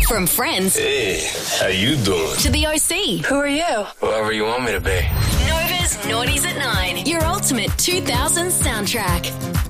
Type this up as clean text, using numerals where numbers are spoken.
From Friends Hey, how you doing? to the OC. Who are you? Whoever you want me to be. Nova's Naughties at 9. Your ultimate 2000s soundtrack.